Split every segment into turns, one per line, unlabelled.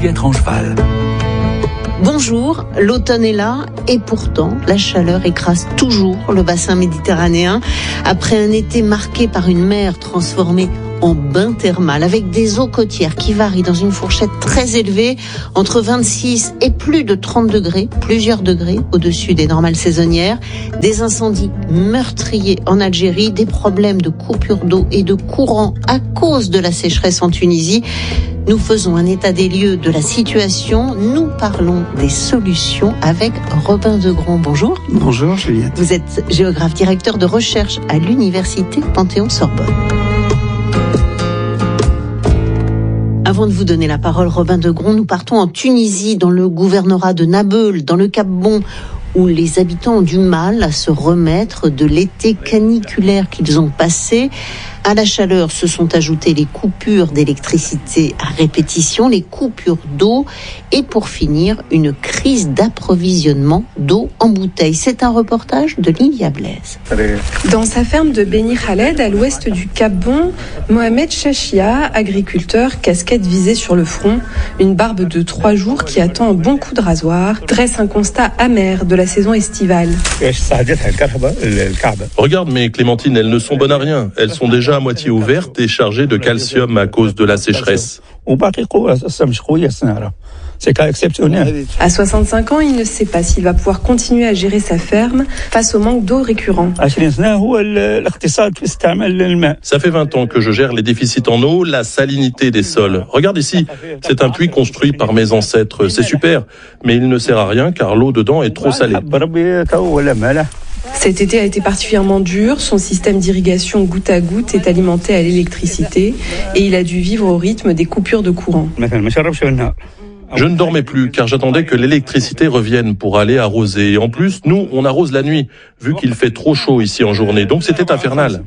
Juliette Rangeval.
Bonjour, l'automne est là et pourtant la chaleur écrase toujours le bassin méditerranéen après un été marqué par une mer transformée en bain thermal avec des eaux côtières qui varient dans une fourchette très élevée entre 26 et plus de 30 degrés, plusieurs degrés au-dessus des normales saisonnières, des incendies meurtriers en Algérie, des problèmes de coupure d'eau et de courant à cause de la sécheresse en Tunisie. Nous faisons un état des lieux de la situation. Nous parlons des solutions avec Robin Degrand. Bonjour.
Bonjour Juliette.
Vous êtes géographe, directeur de recherche à l'université Panthéon-Sorbonne. Avant de vous donner la parole, Robin Degrand, nous partons en Tunisie, dans le gouvernorat de Nabeul, dans le Cap Bon, où les habitants ont du mal à se remettre de l'été caniculaire qu'ils ont passé. À la chaleur se sont ajoutées les coupures d'électricité à répétition, les coupures d'eau et pour finir, une crise d'approvisionnement d'eau en bouteille. C'est un reportage de Lilia Blaise.
Dans sa ferme de Beni Khaled, à l'ouest du Cap Bon, Mohamed Chachia, agriculteur, casquette visée sur le front, une barbe de 3 jours qui attend un bon coup de rasoir, dresse un constat amer de la saison estivale.
Regarde mes clémentines, elles ne sont bonnes à rien. Elles sont déjà à moitié ouvertes et chargées de calcium à cause de la sécheresse.
C'est cas exceptionnel.
À 65 ans, il ne sait pas s'il va pouvoir continuer à gérer sa ferme face au manque d'eau récurrent.
Ça fait 20 ans que je gère les déficits en eau, la salinité des sols. Regarde ici, c'est un puits construit par mes ancêtres. C'est super, mais il ne sert à rien car l'eau dedans est trop salée.
Cet été a été particulièrement dur. Son système d'irrigation goutte à goutte est alimenté à l'électricité et il a dû vivre au rythme des coupures de courant.
Je ne dormais plus car j'attendais que l'électricité revienne pour aller arroser. Et en plus, nous, on arrose la nuit, vu qu'il fait trop chaud ici en journée. Donc c'était infernal.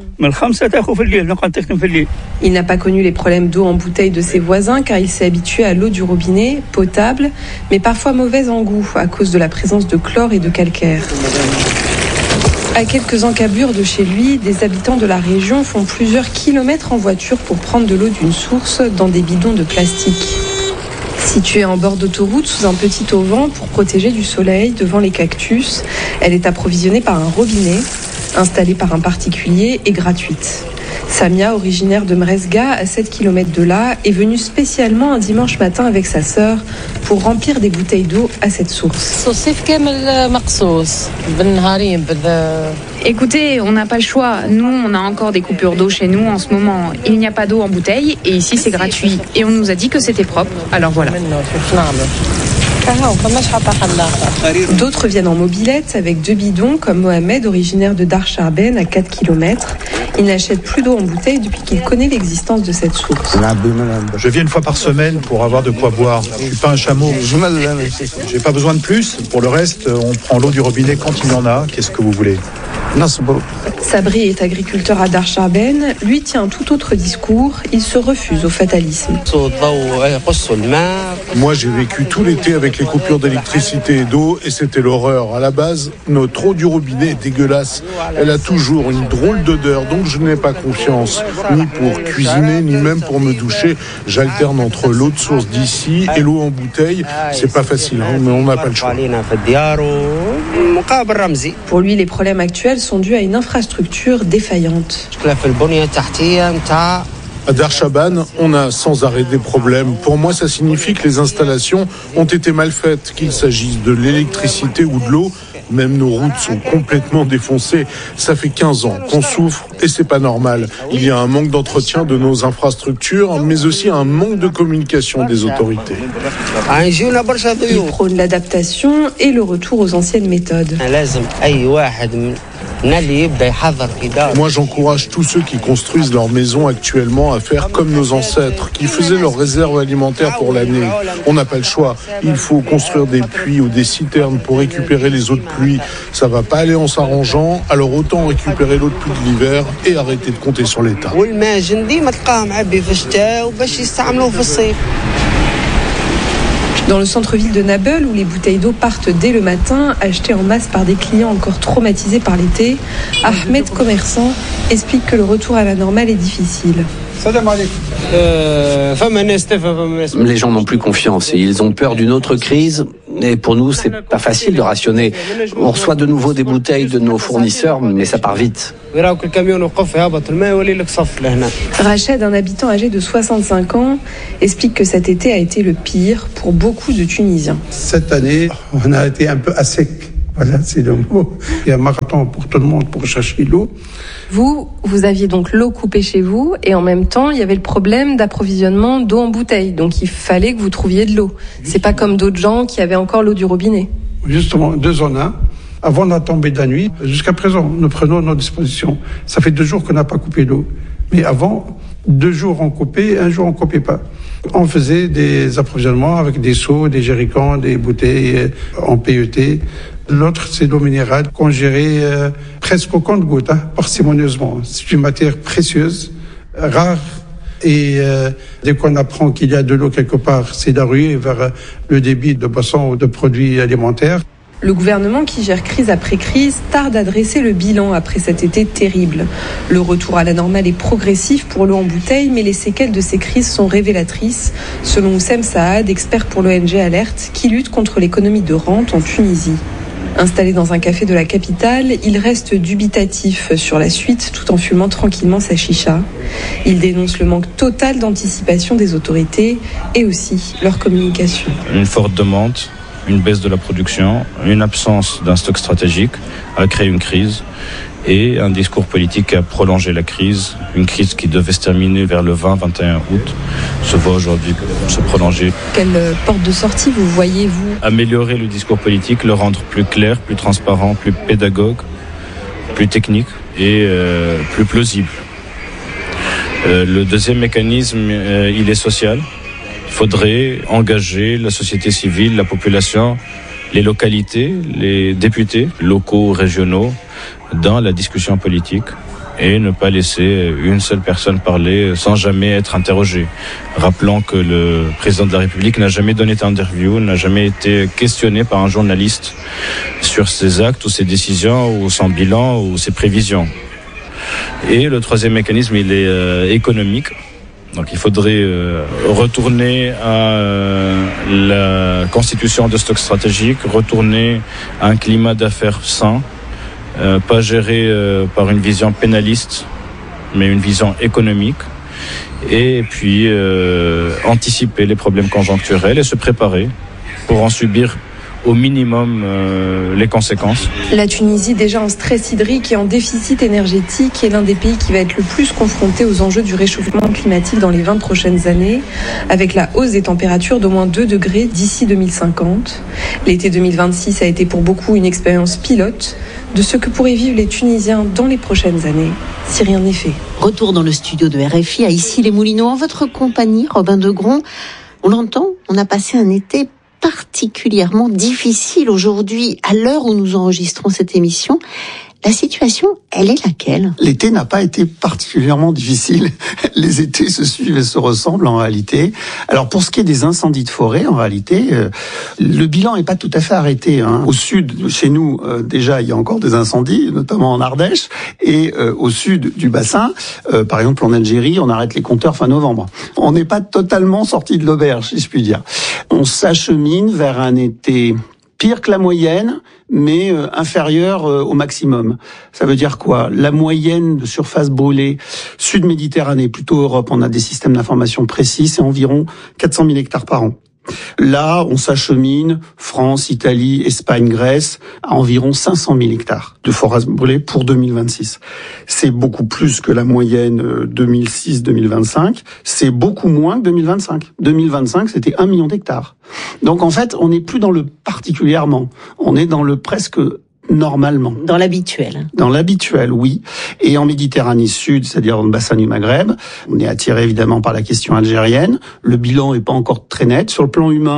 Il n'a pas connu les problèmes d'eau en bouteille de ses voisins car il s'est habitué à l'eau du robinet, potable, mais parfois mauvaise en goût à cause de la présence de chlore et de calcaire. À quelques encablures de chez lui, des habitants de la région font plusieurs kilomètres en voiture pour prendre de l'eau d'une source dans des bidons de plastique. Située en bord d'autoroute sous un petit auvent pour protéger du soleil devant les cactus, elle est approvisionnée par un robinet, installé par un particulier et gratuite. Samia, originaire de Mresga, à 7 km de là, est venue spécialement un dimanche matin avec sa sœur pour remplir des bouteilles d'eau à cette source.
Écoutez, on n'a pas le choix. Nous, on a encore des coupures d'eau chez nous en ce moment. Il n'y a pas d'eau en bouteille et ici c'est gratuit. Et on nous a dit que c'était propre. Alors voilà.
D'autres viennent en mobilette avec 2 bidons, comme Mohamed, originaire de Darcharben, à 4 km. Il n'achète plus d'eau en bouteille depuis qu'il connaît l'existence de cette source.
Je viens une fois par semaine pour avoir de quoi boire. Je suis pas un chameau. J'ai pas besoin de plus. Pour le reste, on prend l'eau du robinet quand il y en a. Qu'est-ce que vous voulez ?
Sabri est agriculteur à Darcharben. Lui tient un tout autre discours. Il se refuse au fatalisme.
Moi, j'ai vécu tout l'été avec les coupures d'électricité et d'eau et c'était l'horreur. À la base, notre eau du robinet est dégueulasse. Elle a toujours une drôle d'odeur, donc je n'ai pas confiance. Ni pour cuisiner, ni même pour me doucher. J'alterne entre l'eau de source d'ici et l'eau en bouteille. C'est pas facile, mais on n'a pas le choix.
Pour lui, les problèmes actuels sont dus à une infrastructure défaillante.
À Darchaban, on a sans arrêt des problèmes. Pour moi, ça signifie que les installations ont été mal faites, qu'il s'agisse de l'électricité ou de l'eau. Même nos routes sont complètement défoncées. Ça fait 15 ans qu'on souffre et c'est pas normal. Il y a un manque d'entretien de nos infrastructures, mais aussi un manque de communication des autorités.
Il prône l'adaptation et le retour aux anciennes méthodes.
Moi, j'encourage tous ceux qui construisent leur maison actuellement à faire comme nos ancêtres, qui faisaient leurs réserves alimentaires pour l'année. On n'a pas le choix. Il faut construire des puits ou des citernes pour récupérer les eaux de pluie. Ça va pas aller en s'arrangeant, alors autant récupérer l'eau de pluie de l'hiver et arrêter de compter sur l'État.
Dans le centre-ville de Nabeul, où les bouteilles d'eau partent dès le matin, achetées en masse par des clients encore traumatisés par l'été, Ahmed, commerçant, explique que le retour à la normale est difficile.
Les gens n'ont plus confiance et ils ont peur d'une autre crise. Et pour nous, c'est pas facile de rationner. On reçoit de nouveau des bouteilles de nos fournisseurs, mais ça part vite.
Rached, un habitant âgé de 65 ans, explique que cet été a été le pire pour beaucoup de Tunisiens.
Cette année, on a été un peu à sec. Voilà, c'est le mot. Il y a un marathon pour tout le monde pour chercher l'eau.
Vous aviez donc l'eau coupée chez vous et en même temps, il y avait le problème d'approvisionnement d'eau en bouteille. Donc il fallait que vous trouviez de l'eau. C'est pas comme d'autres gens qui avaient encore l'eau du robinet.
Justement, 2 en 1. Avant la tombée de la nuit, jusqu'à présent, nous prenons nos dispositions. Ça fait 2 jours qu'on n'a pas coupé l'eau. Mais avant, 2 jours on coupait, 1 jour on coupait pas. On faisait des approvisionnements avec des seaux, des jerrycans, des bouteilles en PET. L'autre, c'est l'eau minérale qu'on gérait presque au compte-gouttes, parcimonieusement. C'est une matière précieuse, rare. Et dès qu'on apprend qu'il y a de l'eau quelque part, c'est la ruée vers le débit de boissons ou de produits alimentaires.
Le gouvernement qui gère crise après crise tarde à dresser le bilan après cet été terrible. Le retour à la normale est progressif pour l'eau en bouteille, mais les séquelles de ces crises sont révélatrices, selon Oussem Saad, expert pour l'ONG Alerte, qui lutte contre l'économie de rente en Tunisie. Installé dans un café de la capitale, il reste dubitatif sur la suite tout en fumant tranquillement sa chicha. Il dénonce le manque total d'anticipation des autorités et aussi leur communication.
Une forte demande, une baisse de la production, une absence d'un stock stratégique a créé une crise et un discours politique qui a prolongé la crise. Une crise qui devait se terminer vers le 20-21 août se voit aujourd'hui se prolonger.
Quelle porte de sortie vous voyez, vous ?
Améliorer le discours politique, le rendre plus clair, plus transparent, plus pédagogue, plus technique et plus plausible. Le deuxième mécanisme, il est social. Il faudrait engager la société civile, la population, les localités, les députés locaux, régionaux, dans la discussion politique et ne pas laisser une seule personne parler sans jamais être interrogé. Rappelons que le président de la République n'a jamais donné d'interview, n'a jamais été questionné par un journaliste sur ses actes ou ses décisions ou son bilan ou ses prévisions. Et le troisième mécanisme, il est économique. Donc il faudrait retourner à la constitution de stocks stratégiques, retourner à un climat d'affaires sain, pas géré par une vision pénaliste, mais une vision économique, et puis anticiper les problèmes conjoncturels et se préparer pour en subir au minimum les conséquences.
La Tunisie, déjà en stress hydrique et en déficit énergétique, est l'un des pays qui va être le plus confronté aux enjeux du réchauffement climatique dans les 20 prochaines années, avec la hausse des températures d'au moins 2 degrés d'ici 2050. L'été 2026 a été pour beaucoup une expérience pilote de ce que pourraient vivre les Tunisiens dans les prochaines années, si rien n'est fait.
Retour dans le studio de RFI à Issy-les-Moulineaux, en votre compagnie, Robin Degron. On l'entend, on a passé un été particulièrement difficile aujourd'hui, à l'heure où nous enregistrons cette émission. La situation, elle est laquelle ?
L'été n'a pas été particulièrement difficile. Les étés se suivent et se ressemblent en réalité. Alors pour ce qui est des incendies de forêt, en réalité, le bilan n'est pas tout à fait arrêté. Au sud, chez nous, déjà, il y a encore des incendies, notamment en Ardèche, et au sud du bassin, par exemple en Algérie, on arrête les compteurs fin novembre. On n'est pas totalement sorti de l'auberge, si je puis dire. On s'achemine vers un été pire que la moyenne, mais inférieur au maximum. Ça veut dire quoi ? La moyenne de surface brûlée sud-Méditerranée, plutôt Europe, on a des systèmes d'information précis, c'est environ 400 000 hectares par an. Là, on s'achemine, France, Italie, Espagne, Grèce, à environ 500 000 hectares de forêts brûlées pour 2026. C'est beaucoup plus que la moyenne 2006-2025. C'est beaucoup moins que 2025. 2025, c'était 1 million d'hectares. Donc en fait, on n'est plus dans le particulièrement. On est dans le presque normalement.
Dans l'habituel.
Dans l'habituel, oui. Et en Méditerranée Sud, c'est-à-dire dans le bassin du Maghreb, on est attiré évidemment par la question algérienne. Le bilan est pas encore très net. Sur le plan humain,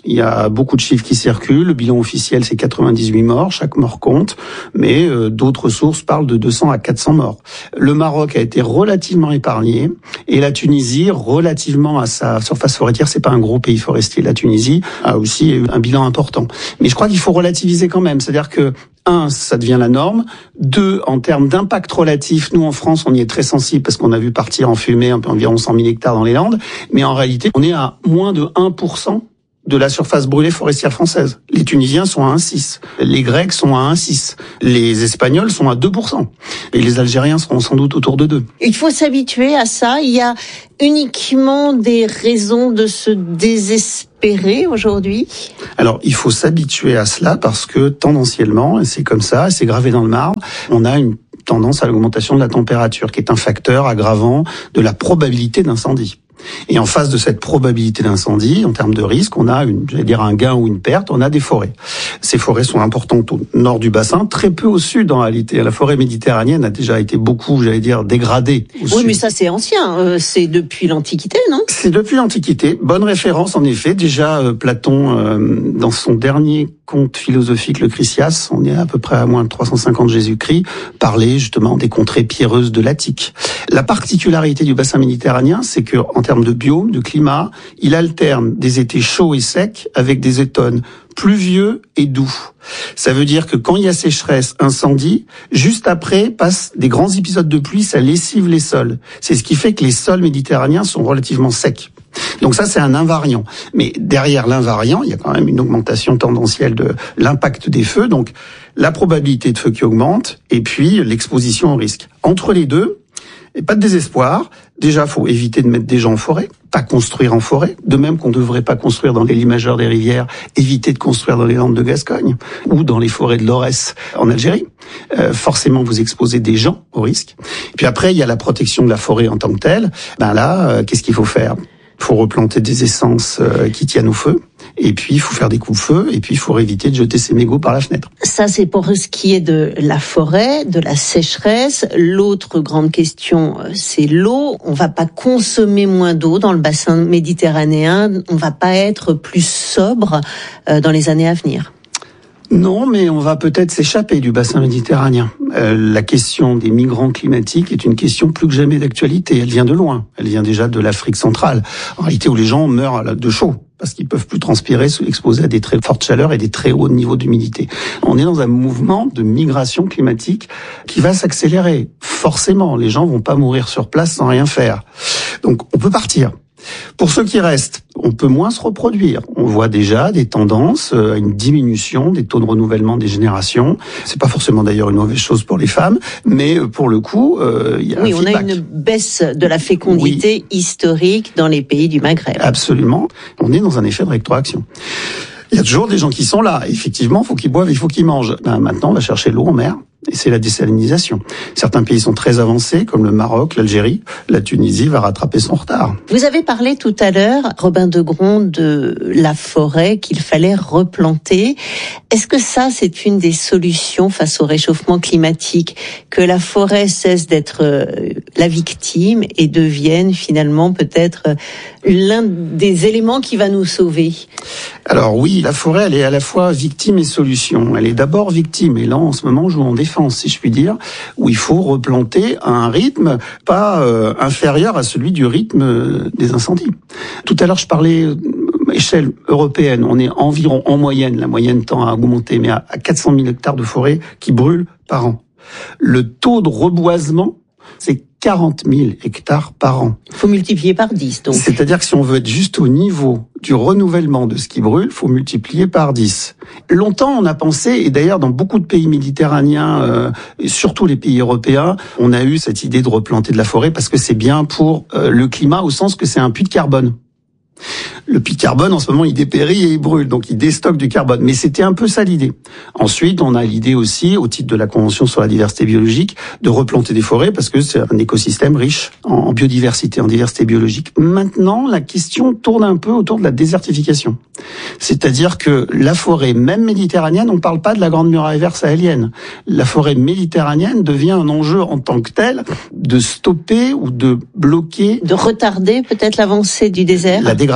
Il y a beaucoup de chiffres qui circulent. Le bilan officiel, c'est 98 morts. Chaque mort compte. Mais d'autres sources parlent de 200 à 400 morts. Le Maroc a été relativement épargné. Et la Tunisie, relativement à sa surface forestière, c'est pas un gros pays forestier. La Tunisie a aussi eu un bilan important. Mais je crois qu'il faut relativiser quand même. C'est-à-dire que 1, ça devient la norme. 2, en termes d'impact relatif, nous en France, on y est très sensible parce qu'on a vu partir en fumée environ 100 000 hectares dans les Landes. Mais en réalité, on est à moins de 1% de la surface brûlée forestière française. Les Tunisiens sont à 1,6. Les Grecs sont à 1,6. Les Espagnols sont à 2%. Et les Algériens seront sans doute autour de 2.
Il faut s'habituer à ça. Il y a uniquement des raisons de se désespérer aujourd'hui?
Alors, il faut s'habituer à cela parce que tendanciellement, et c'est comme ça, c'est gravé dans le marbre, on a une tendance à l'augmentation de la température qui est un facteur aggravant de la probabilité d'incendie. Et en face de cette probabilité d'incendie, en termes de risque, on a un gain ou une perte, on a des forêts. Ces forêts sont importantes au nord du bassin, très peu au sud en réalité. La forêt méditerranéenne a déjà été beaucoup, dégradée au sud.
Oui, mais ça c'est ancien, c'est depuis l'Antiquité, non? C'est
depuis l'Antiquité. Bonne référence en effet. Déjà, Platon, dans son dernier conte philosophique, le Chrysias, on est à peu près à moins de 350 Jésus-Christ, parlait justement des contrées pierreuses de l'Attique. La particularité du bassin méditerranéen, c'est que en termes de biome, de climat, il alterne des étés chauds et secs avec des automnes pluvieux et doux. Ça veut dire que quand il y a sécheresse, incendie, juste après passent des grands épisodes de pluie, ça lessive les sols. C'est ce qui fait que les sols méditerranéens sont relativement secs. Donc ça, c'est un invariant. Mais derrière l'invariant, il y a quand même une augmentation tendancielle de l'impact des feux, donc la probabilité de feu qui augmente, et puis l'exposition au risque. Entre les deux, et pas de désespoir. Déjà, faut éviter de mettre des gens en forêt, pas construire en forêt. De même qu'on ne devrait pas construire dans les lits majeurs des rivières, éviter de construire dans les Landes de Gascogne ou dans les forêts de l'Aurès en Algérie. Forcément, vous exposez des gens au risque. Et puis après, il y a la protection de la forêt en tant que telle. Qu'est-ce qu'il faut faire ? Il faut replanter des essences qui tiennent au feu. Et puis, il faut faire des coups-feu. Et puis, il faut éviter de jeter ses mégots par la fenêtre.
Ça, c'est pour ce qui est de la forêt, de la sécheresse. L'autre grande question, c'est l'eau. On va pas consommer moins d'eau dans le bassin méditerranéen. On va pas être plus sobre dans les années à venir.
Non, mais on va peut-être s'échapper du bassin méditerranéen. La question des migrants climatiques est une question plus que jamais d'actualité. Elle vient de loin. Elle vient déjà de l'Afrique centrale. En réalité, où les gens meurent de chaud parce qu'ils peuvent plus transpirer, exposés à des très fortes chaleurs et des très hauts niveaux d'humidité. On est dans un mouvement de migration climatique qui va s'accélérer. Forcément, les gens vont pas mourir sur place sans rien faire. Donc, on peut partir. Pour ceux qui restent, on peut moins se reproduire. On voit déjà des tendances à une diminution des taux de renouvellement des générations. C'est pas forcément d'ailleurs une mauvaise chose pour les femmes, mais pour le coup, il y a un feedback.
On a une baisse de la fécondité historique dans les pays du Maghreb.
Absolument. On est dans un effet de rétroaction. Il y a toujours des gens qui sont là. Effectivement, il faut qu'ils boivent, il faut qu'ils mangent. Maintenant, on va chercher l'eau en mer. Et c'est la désalinisation. Certains pays sont très avancés, comme le Maroc, l'Algérie. La Tunisie va rattraper son retard.
Vous avez parlé tout à l'heure, Robin Degron, de la forêt qu'il fallait replanter. Est-ce que ça, c'est une des solutions face au réchauffement climatique? Que la forêt cesse d'être la victime et devienne finalement peut-être l'un des éléments qui va nous sauver?
Alors oui, la forêt, elle est à la fois victime et solution. Elle est d'abord victime, et là, en ce moment, on joue en défense, si je puis dire, où il faut replanter à un rythme pas inférieur à celui du rythme des incendies. Tout à l'heure, je parlais échelle européenne. On est environ, en moyenne, la moyenne tend à augmenter, mais à 400 000 hectares de forêt qui brûlent par an. Le taux de reboisement, c'est 40 000 hectares par an.
Il faut multiplier par 10, donc.
C'est-à-dire que si on veut être juste au niveau du renouvellement de ce qui brûle, il faut multiplier par 10. Longtemps, on a pensé, et d'ailleurs dans beaucoup de pays méditerranéens, et surtout les pays européens, on a eu cette idée de replanter de la forêt parce que c'est bien pour le climat, au sens que c'est un puits de carbone. Le puits de carbone, en ce moment, il dépérit et il brûle, donc il déstocke du carbone. Mais c'était un peu ça l'idée. Ensuite, on a l'idée aussi, au titre de la Convention sur la diversité biologique, de replanter des forêts parce que c'est un écosystème riche en biodiversité, en diversité biologique. Maintenant, la question tourne un peu autour de la désertification. C'est-à-dire que la forêt, même méditerranéenne, on ne parle pas de la Grande Muraille Verte sahélienne. La forêt méditerranéenne devient un enjeu en tant que tel de stopper ou de bloquer...
De retarder peut-être l'avancée du désert.
La dégradation des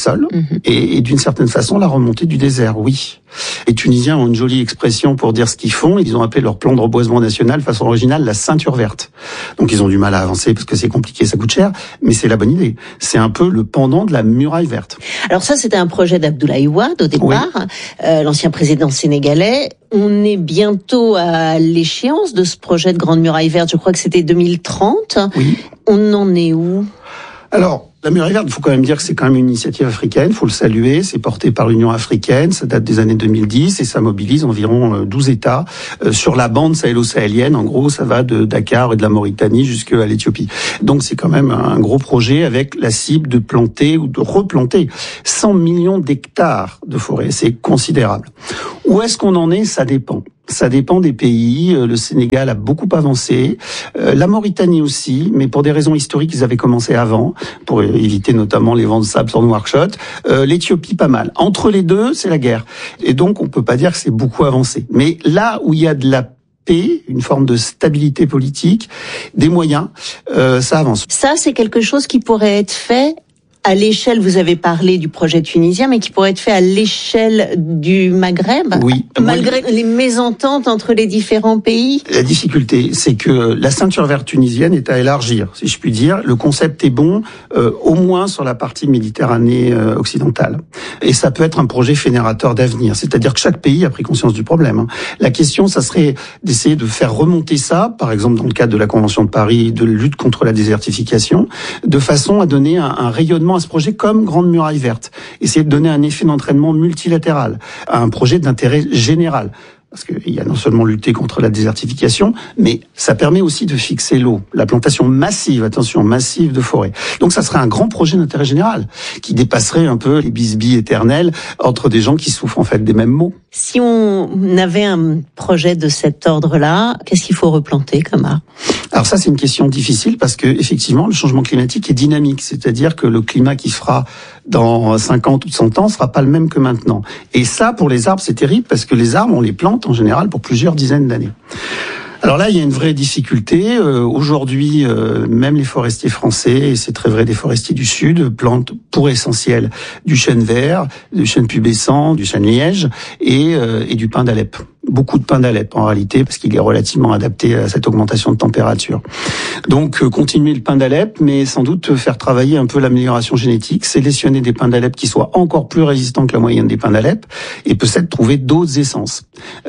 sols et d'une certaine façon la remontée du désert, oui. Les Tunisiens ont une jolie expression pour dire ce qu'ils font. Ils ont appelé leur plan de reboisement national, façon originale, la ceinture verte. Donc ils ont du mal à avancer parce que c'est compliqué, ça coûte cher, mais c'est la bonne idée. C'est un peu le pendant de la muraille verte.
Alors ça, c'était un projet d'Abdoulaye Wade au départ, l'ancien président sénégalais. On est bientôt à l'échéance de ce projet de Grande Muraille Verte. Je crois que c'était 2030.
Oui.
On en est où ?
Alors, la muraille verte, il faut quand même dire que c'est quand même une initiative africaine, il faut le saluer, c'est porté par l'Union africaine, ça date des années 2010 et ça mobilise environ 12 États sur la bande sahélo-sahélienne. En gros, ça va de Dakar et de la Mauritanie jusqu'à l'Éthiopie. Donc c'est quand même un gros projet avec la cible de planter ou de replanter 100 millions d'hectares de forêt, c'est considérable. Où est-ce qu'on en est ? Ça dépend. Ça dépend des pays. Le Sénégal a beaucoup avancé, la Mauritanie aussi, mais pour des raisons historiques, ils avaient commencé avant, pour éviter notamment les vents de sable sur Nouakchott. L'Éthiopie, pas mal. Entre les deux, c'est la guerre. Et donc, on peut pas dire que c'est beaucoup avancé. Mais là où il y a de la paix, une forme de stabilité politique, des moyens, ça avance.
Ça, c'est quelque chose qui pourrait être fait à l'échelle, vous avez parlé du projet tunisien, mais qui pourrait être fait à l'échelle du Maghreb,
oui,
malgré les mésententes entre les différents pays.
La difficulté, c'est que la ceinture verte tunisienne est à élargir, si je puis dire. Le concept est bon, au moins sur la partie Méditerranée occidentale. Et ça peut être un projet fédérateur d'avenir. C'est-à-dire que chaque pays a pris conscience du problème. La question, ça serait d'essayer de faire remonter ça, par exemple dans le cadre de la Convention de Paris, de lutte contre la désertification, de façon à donner un rayonnement à ce projet comme Grande Muraille Verte. Essayer de donner un effet d'entraînement multilatéral à un projet d'intérêt général. Parce qu'il y a non seulement lutter contre la désertification, mais ça permet aussi de fixer l'eau. La plantation massive, attention, massive de forêt. Donc ça serait un grand projet d'intérêt général, qui dépasserait un peu les bisbilles éternelles entre des gens qui souffrent en fait des mêmes maux.
Si on avait un projet de cet ordre-là, qu'est-ce qu'il faut replanter comme arbre ?
Alors ça, c'est une question difficile parce que effectivement, le changement climatique est dynamique. C'est-à-dire que le climat qui fera dans 50 ou 100 ans sera pas le même que maintenant. Et ça, pour les arbres, c'est terrible parce que les arbres, on les plante en général pour plusieurs dizaines d'années. Alors là, il y a une vraie difficulté. Aujourd'hui, même les forestiers français, et c'est très vrai des forestiers du Sud, plantent pour essentiel du chêne vert, du chêne pubescent, du chêne liège et du pin d'Alep. Beaucoup de pin d'Alep en réalité, parce qu'il est relativement adapté à cette augmentation de température. Donc continuer le pin d'Alep, mais sans doute faire travailler un peu l'amélioration génétique, sélectionner des pins d'Alep qui soient encore plus résistants que la moyenne des pins d'Alep, et peut-être trouver d'autres essences.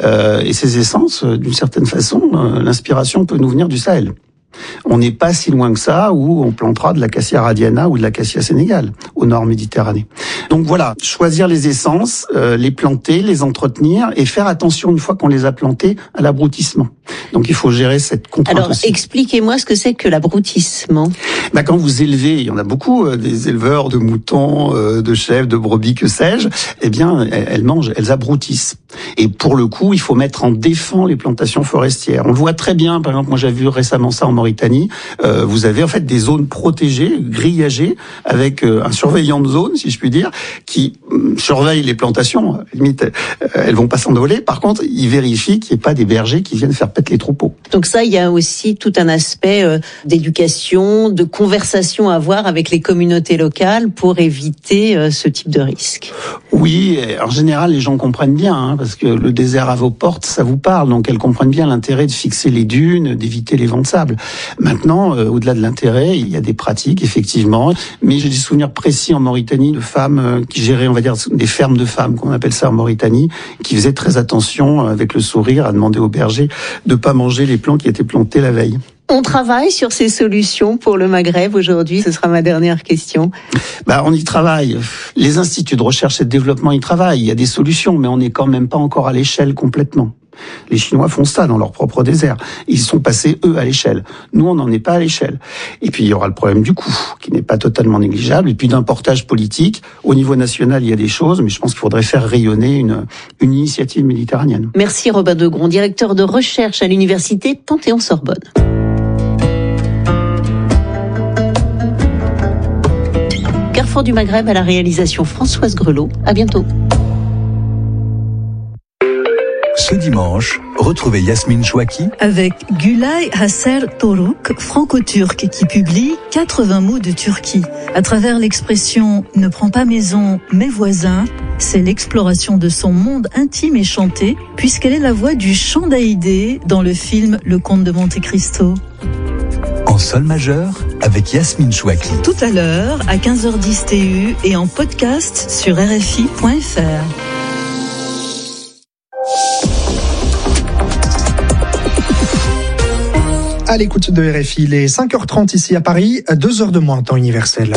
Et ces essences, d'une certaine façon, l'inspiration peut nous venir du Sahel. On n'est pas si loin que ça où on plantera de l'acacia radiana ou de l'acacia sénégal au nord Méditerranée. Donc voilà, choisir les essences, les planter, les entretenir et faire attention une fois qu'on les a plantées à l'abrutissement. Donc il faut gérer cette contrainte.
Alors
aussi.
Expliquez-moi ce que c'est que l'abrutissement.
Quand vous élevez, il y en a beaucoup, des éleveurs de moutons, de chèvres, de brebis, que sais-je, eh bien elles mangent, elles abrutissent. Et pour le coup, il faut mettre en défense les plantations forestières. On le voit très bien, par exemple, moi j'ai vu récemment ça en Mauritanie, vous avez en fait des zones protégées, grillagées, avec un surveillant de zone, si je puis dire, qui surveille les plantations. Limite, elles vont pas s'envoler. Par contre, il vérifie qu'il n'y ait pas des bergers qui viennent faire pète les troupeaux.
Donc ça, il y a aussi tout un aspect d'éducation, de conversation à avoir avec les communautés locales pour éviter ce type de risque.
Oui, en général, les gens comprennent bien, parce que le désert à vos portes, ça vous parle, donc elles comprennent bien l'intérêt de fixer les dunes, d'éviter les vents de sable. Maintenant, au-delà de l'intérêt, il y a des pratiques, effectivement, mais j'ai des souvenirs précis en Mauritanie de femmes qui géraient, on va dire, des fermes de femmes, qu'on appelle ça en Mauritanie, qui faisaient très attention, avec le sourire, à demander aux bergers de pas manger les plants qui étaient plantés la veille.
On travaille sur ces solutions pour le Maghreb aujourd'hui. Ce sera ma dernière question.
On y travaille. Les instituts de recherche et de développement y travaillent. Il y a des solutions, mais on n'est quand même pas encore à l'échelle complètement. Les Chinois font ça dans leur propre désert. Ils sont passés, eux, à l'échelle. Nous, on n'en est pas à l'échelle. Et puis, il y aura le problème du coût, qui n'est pas totalement négligeable. Et puis, d'un portage politique. Au niveau national, il y a des choses, mais je pense qu'il faudrait faire rayonner une initiative méditerranéenne.
Merci Robin Degron, directeur de recherche à l'université Panthéon-Sorbonne. Carrefour du Maghreb à la réalisation Françoise Grelot. À bientôt.
Ce dimanche, retrouvez Yasmine Chouaki
avec Gülay Hasser Toruk, franco-turc, qui publie 80 mots de Turquie. À travers l'expression « ne prends pas maison, mais voisin », c'est l'exploration de son monde intime et chanté, puisqu'elle est la voix du chant d'Haïdé dans le film Le Comte de Monte Cristo.
En sol majeur, avec Yasmine Chouaki.
Tout à l'heure, à 15h10 TU et en podcast sur RFI.fr.
À l'écoute de RFI, il est 5h30 ici à Paris, 2h de moins en temps universel.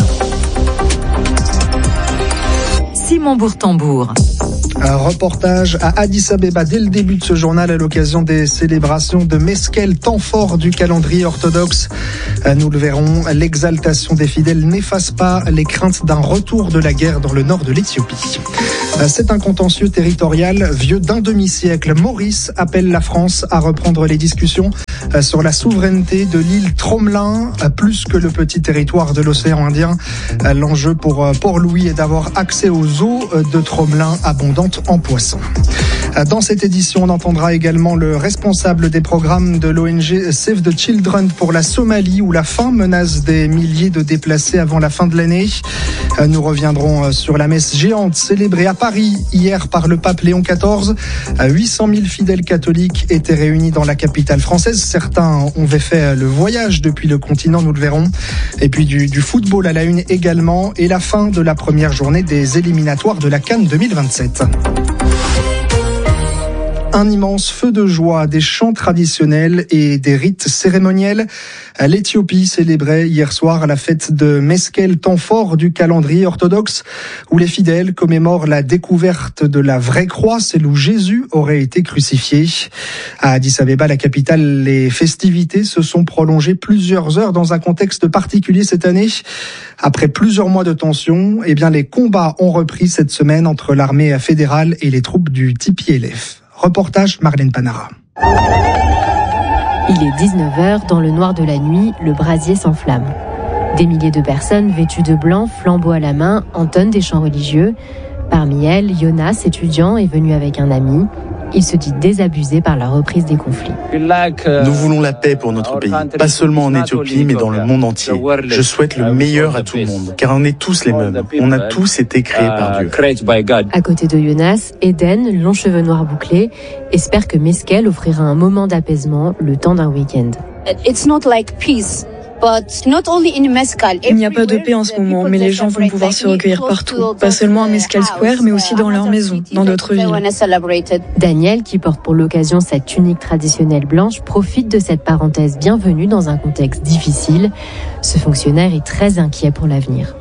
Simon Bourtambour.
Un reportage à Addis Abeba dès le début de ce journal à l'occasion des célébrations de Meskel, temps fort du calendrier orthodoxe. Nous le verrons, l'exaltation des fidèles n'efface pas les craintes d'un retour de la guerre dans le nord de l'Éthiopie. C'est un contentieux territorial vieux d'un demi-siècle. Maurice appelle la France à reprendre les discussions sur la souveraineté de l'île Tromelin, plus que le petit territoire de l'océan Indien. L'enjeu pour Port-Louis est d'avoir accès aux eaux de Tromelin abondantes en poissons. Dans cette édition, on entendra également le responsable des programmes de l'ONG Save the Children pour la Somalie, où la faim menace des milliers de déplacés avant la fin de l'année. Nous reviendrons sur la messe géante célébrée à Paris hier par le pape Léon XIV. 800 000 fidèles catholiques étaient réunis dans la capitale française. Certains ont fait le voyage depuis le continent, nous le verrons. Et puis du football à la une également, et la fin de la première journée des éliminatoires de la CAN 2027. Un immense feu de joie, des chants traditionnels et des rites cérémoniels. L'Éthiopie célébrait hier soir la fête de Meskel, temps fort du calendrier orthodoxe, où les fidèles commémorent la découverte de la vraie croix, celle où Jésus aurait été crucifié. À Addis Abeba, la capitale, les festivités se sont prolongées plusieurs heures dans un contexte particulier cette année. Après plusieurs mois de tension, les combats ont repris cette semaine entre l'armée fédérale et les troupes du TPLF. Reportage Marlène Panara.
Il est 19h, dans le noir de la nuit, le brasier s'enflamme. Des milliers de personnes vêtues de blanc, flambeaux à la main, entonnent des chants religieux. Parmi elles, Jonas, étudiant, est venu avec un ami. Il se dit désabusé par la reprise des conflits.
Nous voulons la paix pour notre pays, pas seulement en Éthiopie, mais dans le monde entier. Je souhaite le meilleur à tout le monde, car on est tous les mêmes. On a tous été créés par Dieu.
À côté de Jonas, Eden, long cheveux noirs bouclés, espère que Meskel offrira un moment d'apaisement le temps d'un week-end.
It's not like peace.
Il n'y a pas de paix en ce moment, mais les gens vont pouvoir se recueillir partout. Pas seulement à Meskel Square, mais aussi dans leur maison, dans d'autres villes.
Daniel, qui porte pour l'occasion sa tunique traditionnelle blanche, profite de cette parenthèse bienvenue dans un contexte difficile. Ce fonctionnaire est très inquiet pour l'avenir.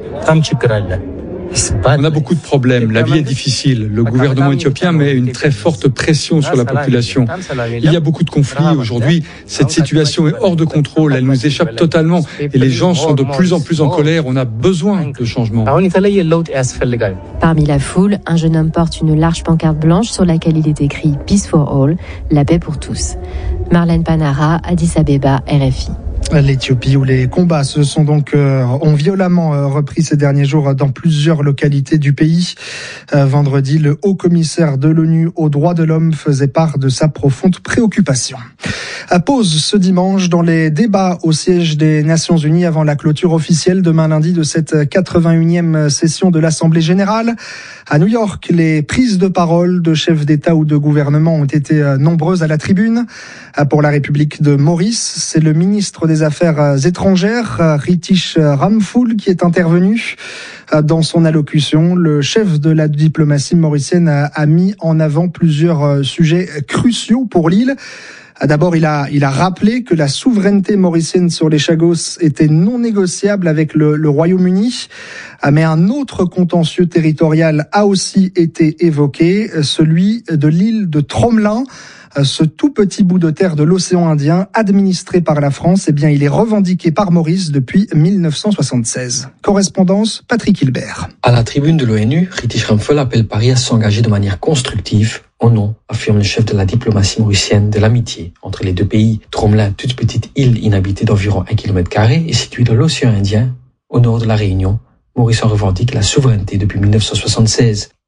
On a beaucoup de problèmes, la vie est difficile. Le gouvernement éthiopien met une très forte pression sur la population. Il y a beaucoup de conflits aujourd'hui. Cette situation est hors de contrôle, elle nous échappe totalement. Et les gens sont de plus en plus en colère. On a besoin de changement.
Parmi la foule, un jeune homme porte une large pancarte blanche sur laquelle il est écrit « Peace for all », la paix pour tous. Marlène Panara, Addis Abeba, RFI.
L'Éthiopie, où les combats ont violemment repris ces derniers jours dans plusieurs localités du pays. Vendredi, le haut commissaire de l'ONU aux droits de l'homme faisait part de sa profonde préoccupation. Pause ce dimanche dans les débats au siège des Nations Unies avant la clôture officielle demain lundi de cette 81e session de l'Assemblée générale. À New York, les prises de parole de chefs d'État ou de gouvernement ont été nombreuses à la tribune. Pour la République de Maurice, c'est le ministre des Affaires étrangères, Ritish Ramphul, qui est intervenu. Dans son allocution, le chef de la diplomatie mauricienne a mis en avant plusieurs sujets cruciaux pour l'île. D'abord, il a rappelé que la souveraineté mauricienne sur les Chagos était non négociable avec le Royaume-Uni. Mais un autre contentieux territorial a aussi été évoqué, celui de l'île de Tromelin. Ce tout petit bout de terre de l'océan Indien, administré par la France, il est revendiqué par Maurice depuis 1976. Correspondance, Patrick Hilbert.
À la tribune de l'ONU, Ritish Ramphul appelle Paris à s'engager de manière constructive. Oh non, affirme le chef de la diplomatie mauricienne, de l'amitié entre les deux pays. Tromelin, toute petite île inhabitée d'environ 1 km², est située dans l'océan Indien, au nord de la Réunion. Maurice en revendique la souveraineté depuis 1976.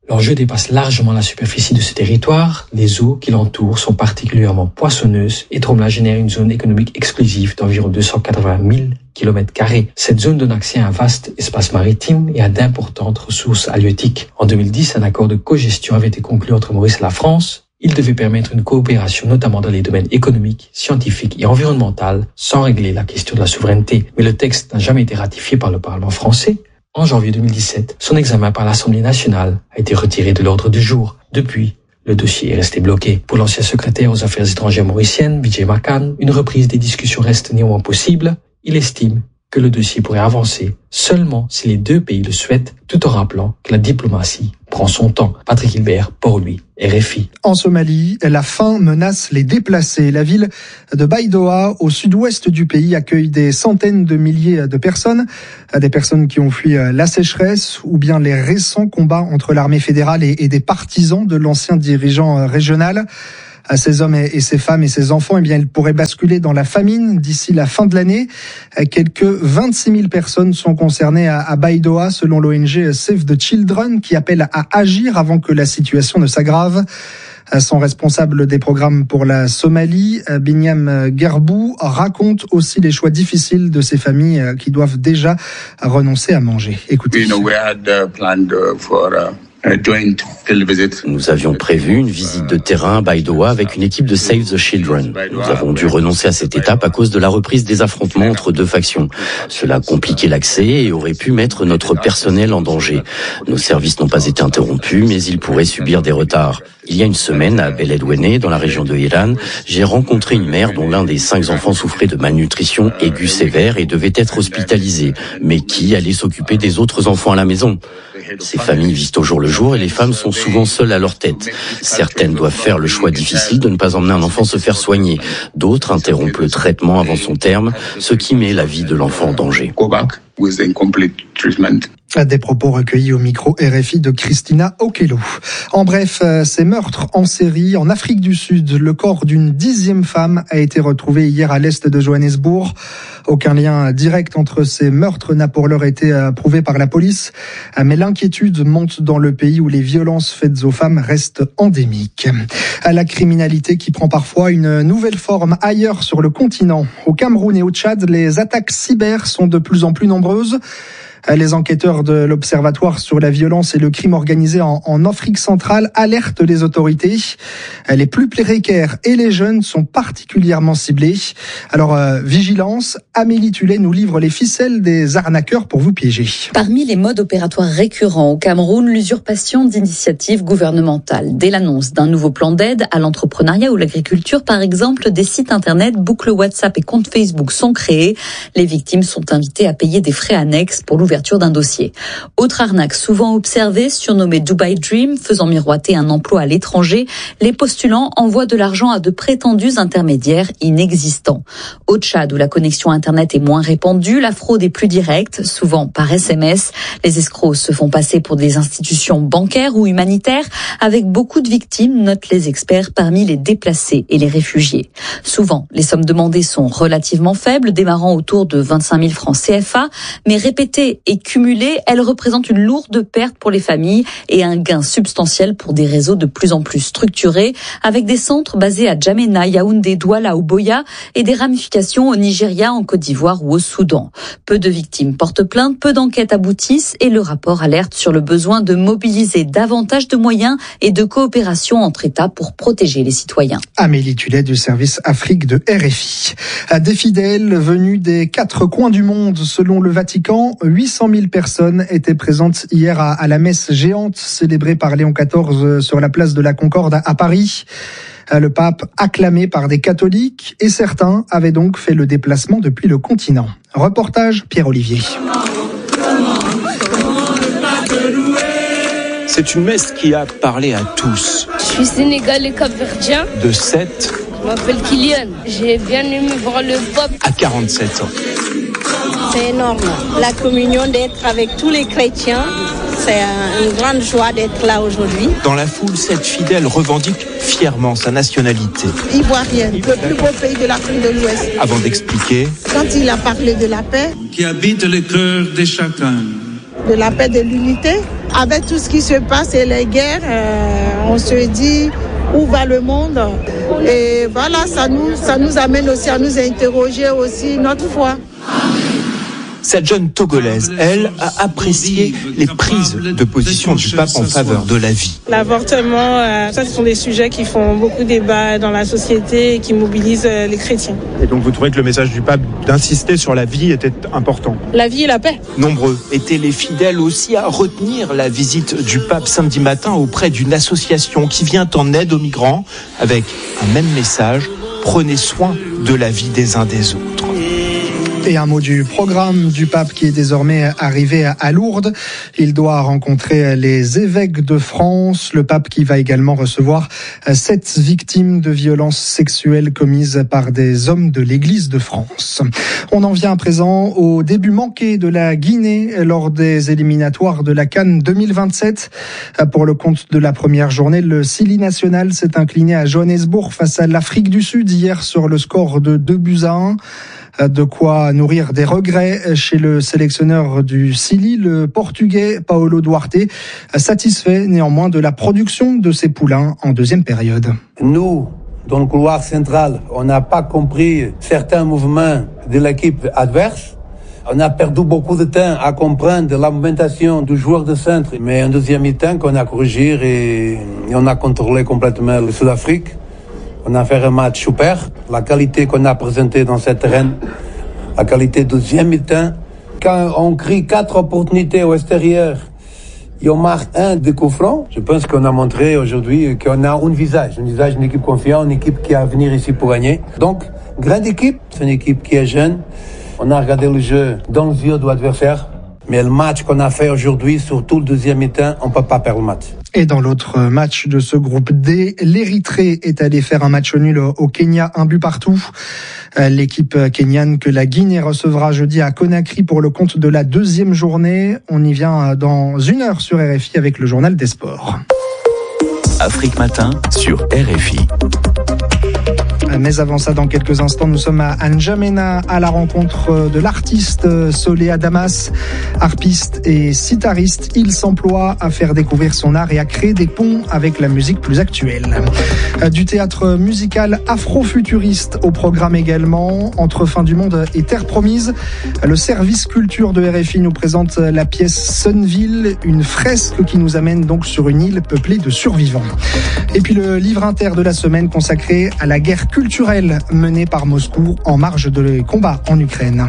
Leur jeu dépasse largement la superficie de ce territoire. Les eaux qui l'entourent sont particulièrement poissonneuses et Tromla génère une zone économique exclusive d'environ 280 000 km². Cette zone donne accès à un vaste espace maritime et à d'importantes ressources halieutiques. En 2010, un accord de cogestion avait été conclu entre Maurice et la France. Il devait permettre une coopération notamment dans les domaines économiques, scientifiques et environnementaux sans régler la question de la souveraineté. Mais le texte n'a jamais été ratifié par le Parlement français. En janvier 2017, son examen par l'Assemblée nationale a été retiré de l'ordre du jour. Depuis, le dossier est resté bloqué. Pour l'ancien secrétaire aux affaires étrangères mauriciennes, Vijay Makan, une reprise des discussions reste néanmoins possible. Il estime que le dossier pourrait avancer seulement si les deux pays le souhaitent, tout en rappelant que la diplomatie prend son temps. Patrick Hilbert, Port-Louis, RFI.
En Somalie, la faim menace les déplacés. La ville de Baidoa, au sud-ouest du pays, accueille des centaines de milliers de personnes. Des personnes qui ont fui la sécheresse ou bien les récents combats entre l'armée fédérale et des partisans de l'ancien dirigeant régional. À ces hommes et ces femmes et ces enfants, eh bien, ils pourraient basculer dans la famine d'ici la fin de l'année. Quelques 26 000 personnes sont concernées à Baidoa, selon l'ONG Save the Children, qui appelle à agir avant que la situation ne s'aggrave. Son responsable des programmes pour la Somalie, Binyam Gerbou, raconte aussi les choix difficiles de ces familles qui doivent déjà renoncer à manger. Écoutez.
Nous avions prévu une visite de terrain à Baidoa avec une équipe de Save the Children. Nous avons dû renoncer à cette étape à cause de la reprise des affrontements entre deux factions. Cela compliquait l'accès et aurait pu mettre notre personnel en danger. Nos services n'ont pas été interrompus, mais ils pourraient subir des retards. Il y a une semaine, à Beledweyne, dans la région de Hiran, j'ai rencontré une mère dont l'un des 5 enfants souffrait de malnutrition aiguë sévère et devait être hospitalisé, mais qui allait s'occuper des autres enfants à la maison. Ces familles vivent au jour le jour et les femmes sont souvent seules à leur tête. Certaines doivent faire le choix difficile de ne pas emmener un enfant se faire soigner. D'autres interrompent le traitement avant son terme, ce qui met la vie de l'enfant en danger.
Des propos recueillis au micro RFI de Christina Okello. En bref, ces meurtres en série en Afrique du Sud. Le corps d'une 10e femme a été retrouvé hier à l'est de Johannesburg. Aucun lien direct entre ces meurtres n'a pour l'heure été prouvé par la police. Mais l'inquiétude monte dans le pays où les violences faites aux femmes restent endémiques. La criminalité qui prend parfois une nouvelle forme ailleurs sur le continent. Au Cameroun et au Tchad, les attaques cyber sont de plus en plus nombreuses. Les enquêteurs de l'Observatoire sur la violence et le crime organisé en Afrique centrale alertent les autorités. Les plus précaires et les jeunes sont particulièrement ciblés. Alors, vigilance, Amélie Tullet nous livre les ficelles des arnaqueurs pour vous piéger.
Parmi les modes opératoires récurrents au Cameroun, l'usurpation d'initiatives gouvernementales. Dès l'annonce d'un nouveau plan d'aide à l'entrepreneuriat ou l'agriculture, par exemple, des sites internet, boucles WhatsApp et comptes Facebook sont créés. Les victimes sont invitées à payer des frais annexes pour l'ouverture d'un dossier. Autre arnaque souvent observée, surnommée Dubai Dream, faisant miroiter un emploi à l'étranger, les postulants envoient de l'argent à de prétendus intermédiaires inexistants. Au Tchad, où la connexion Internet est moins répandue, la fraude est plus directe, souvent par SMS. Les escrocs se font passer pour des institutions bancaires ou humanitaires, avec beaucoup de victimes, notent les experts, parmi les déplacés et les réfugiés. Souvent, les sommes demandées sont relativement faibles, démarrant autour de 25 000 francs CFA, mais répétées et cumulées, elles représentent une lourde perte pour les familles et un gain substantiel pour des réseaux de plus en plus structurés, avec des centres basés à N'Djamena, Yaoundé, Douala ou Boya et des ramifications au Nigeria, en Côte d'Ivoire ou au Soudan. Peu de victimes portent plainte, peu d'enquêtes aboutissent et le rapport alerte sur le besoin de mobiliser davantage de moyens et de coopération entre États pour protéger les citoyens.
Amélie Tullet du service Afrique de RFI. Des fidèles venus des 4 coins du monde, selon le Vatican, 800 000 personnes étaient présentes hier à la messe géante célébrée par Léon XIV sur la place de la Concorde à Paris. Le pape acclamé par des catholiques et certains avaient donc fait le déplacement depuis le continent. Reportage Pierre-Olivier.
C'est une messe qui a parlé à tous.
Je suis sénégalais capverdien.
De 7
Je m'appelle Kylian. J'ai bien aimé voir le pape.
à 47 ans.
C'est énorme. La communion, d'être avec tous les chrétiens, c'est une grande joie d'être là aujourd'hui.
Dans la foule, cette fidèle revendique fièrement sa nationalité.
Ivoirienne, le plus beau pays de l'Afrique de l'Ouest.
Avant d'expliquer,
Quand il a parlé de la paix,
qui habite le cœur de chacun.
de la paix, de l'unité, Avec tout ce qui se passe et les guerres, on se dit où va le monde. Et voilà, ça nous amène aussi à nous interroger aussi notre foi.
Cette jeune Togolaise, elle, a apprécié les prises de position du pape en faveur de la vie.
L'avortement, ça, ce sont des sujets qui font beaucoup débat dans la société et qui mobilisent les chrétiens.
Et donc vous trouvez que le message du pape d'insister sur la vie était important?
La vie et la paix.
Nombreux étaient les fidèles aussi à retenir la visite du pape samedi matin auprès d'une association qui vient en aide aux migrants avec un même message: prenez soin de la vie des uns des autres.
Et un mot du programme du pape qui est désormais arrivé à Lourdes. Il doit rencontrer les évêques de France. Le pape qui va également recevoir 7 victimes de violences sexuelles commises par des hommes de l'Église de France. On en vient à présent au début manqué de la Guinée lors des éliminatoires de la CAN 2027. Pour le compte de la première journée, le Sili national s'est incliné à Johannesburg face à l'Afrique du Sud hier sur le score de 2-1. De quoi nourrir des regrets chez le sélectionneur du Sili, le Portugais Paulo Duarte, satisfait néanmoins de la production de ses poulains en deuxième période.
Nous, dans le couloir central, on n'a pas compris certains mouvements de l'équipe adverse. On a perdu beaucoup de temps à comprendre la mobilisation du joueur de centre, mais en deuxième mi-temps, qu'on a corrigé et on a contrôlé complètement le Sud-Afrique. On a fait un match super. La qualité qu'on a présentée dans cette terrain, la qualité deuxième mi-temps. Quand on crée 4 opportunités au extérieur et on marque un de coup franc, je pense qu'on a montré aujourd'hui qu'on a un visage d'une équipe confiante, une équipe qui a à venir ici pour gagner. Donc, grande équipe, c'est une équipe qui est jeune. On a regardé le jeu dans les yeux de l'adversaire. Mais le match qu'on a fait aujourd'hui, surtout le deuxième mi-temps, on ne peut pas perdre le match.
Et dans l'autre match de ce groupe D, l'Érythrée est allée faire un match nul au Kenya, 1-1. L'équipe kenyane que la Guinée recevra jeudi à Conakry pour le compte de la deuxième journée. On y vient dans 1 heure sur RFI avec le journal des sports.
Afrique Matin sur RFI.
Mais avant ça, dans quelques instants, nous sommes à N'Djamena à la rencontre de l'artiste Soléa Damas, harpiste et sitariste. Il s'emploie à faire découvrir son art et à créer des ponts avec la musique plus actuelle. Du théâtre musical afro-futuriste au programme également. Entre Fin du Monde et Terre Promise, le service culture de RFI nous présente la pièce Sunville, une fresque qui nous amène donc sur une île peuplée de survivants. Et puis le livre inter de la semaine consacré à la guerre culturelle menée par Moscou en marge des combats en Ukraine.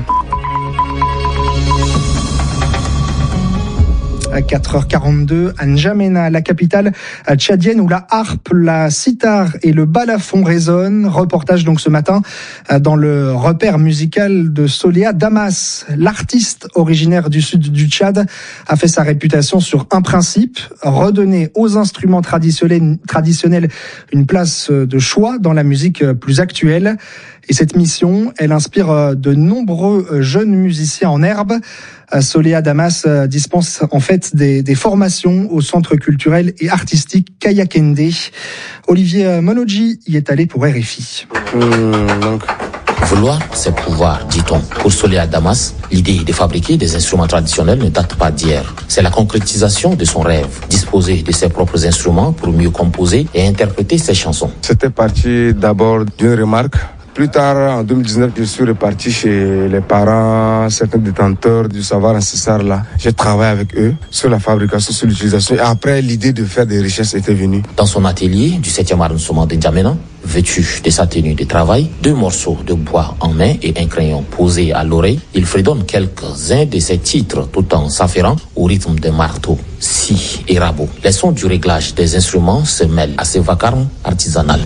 À 4h42, à N'Djamena, la capitale tchadienne où la harpe, la sitar et le balafon résonnent. Reportage donc ce matin dans le repère musical de Soléa Damas. L'artiste originaire du sud du Tchad a fait sa réputation sur un principe, redonner aux instruments traditionnels une place de choix dans la musique plus actuelle. Et cette mission, elle inspire de nombreux jeunes musiciens en herbe. Soléa Damas dispense en fait des formations au centre culturel et artistique Kayakende. Olivier Monoji y est allé pour RFI.
Vouloir, c'est pouvoir, dit-on. Pour Soléa Damas, l'idée de fabriquer des instruments traditionnels ne date pas d'hier. C'est la concrétisation de son rêve, disposer de ses propres instruments pour mieux composer et interpréter ses chansons.
C'était parti d'abord d'une remarque. Plus tard, en 2019, je suis reparti chez les parents, certains détenteurs du savoir ancestral là. J'ai travaillé avec eux sur la fabrication, sur l'utilisation. Et après, l'idée de faire des recherches était venue.
Dans son atelier du 7e arrondissement de N'Djamena, vêtu de sa tenue de travail, 2 morceaux de bois en main et un crayon posé à l'oreille, il fredonne quelques-uns de ses titres tout en s'affairant au rythme de marteau, scie et rabot. Les sons du réglage des instruments se mêlent à ce vacarme artisanal.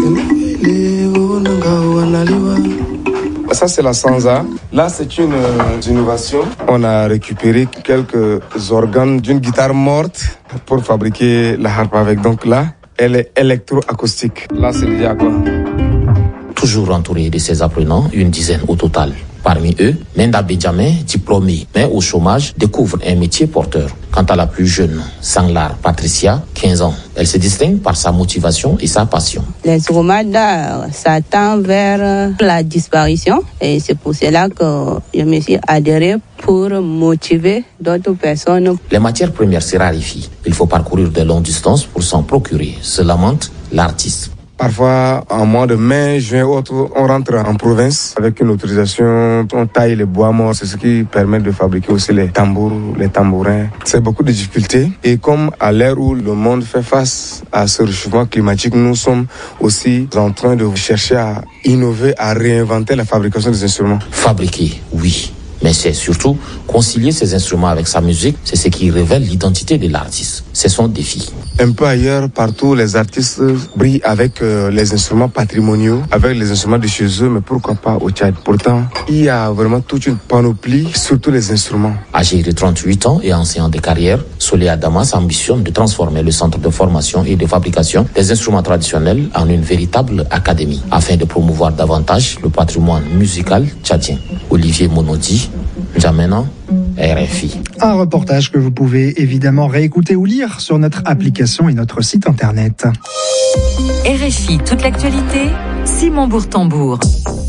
Ça, c'est la sansa. Là, c'est une innovation. On a récupéré quelques organes d'une guitare morte pour fabriquer la harpe avec. Donc là, elle est électroacoustique. Là, c'est déjà quoi.
toujours entouré de ses apprenants, une dizaine au total. Parmi eux, Nenda Benjamin, diplômée mais au chômage, découvre un métier porteur. Quant à la plus jeune, Sanglar Patricia, 15 ans, elle se distingue par sa motivation et sa passion.
L'instrument d'art, ça tend vers la disparition et c'est pour cela que je me suis adhérée pour motiver d'autres personnes.
Les matières premières se raréfient. Il faut parcourir de longues distances pour s'en procurer, se lamente l'artiste.
Parfois, en mois de mai, juin, autres, on rentre en province avec une autorisation, on taille les bois morts, c'est ce qui permet de fabriquer aussi les tambours, les tambourins. C'est beaucoup de difficultés. Et comme à l'ère où le monde fait face à ce réchauffement climatique, nous sommes aussi en train de chercher à innover, à réinventer la fabrication des instruments.
Fabriquer, oui. Mais c'est surtout concilier ces instruments avec sa musique, c'est ce qui révèle l'identité de l'artiste. C'est son défi.
Un peu ailleurs, partout, les artistes brillent avec les instruments patrimoniaux, avec les instruments de chez eux, mais pourquoi pas au Tchad. Pourtant, il y a vraiment toute une panoplie, surtout les instruments.
Âgé de 38 ans et enseignant de carrière, Solé Adamas ambitionne de transformer le centre de formation et de fabrication des instruments traditionnels en une véritable académie, afin de promouvoir davantage le patrimoine musical tchadien. Olivier Monodi, N'Djamena, RFI.
Un reportage que vous pouvez évidemment réécouter ou lire sur notre application et notre site internet.
RFI, toute l'actualité, Simon Bourtambour.